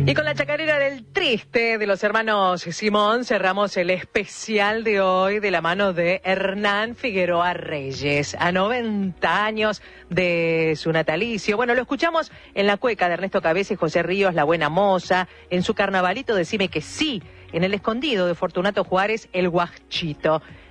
Y con la chacarera del triste de los hermanos Simón cerramos el especial de hoy de la mano de Hernán Figueroa Reyes, a 90 años de su natalicio. Bueno, lo escuchamos en la cueca de Ernesto Cabeza y José Ríos, La Buena Moza, en su carnavalito Decime que sí, en el escondido de Fortunato Juárez, El Guachito.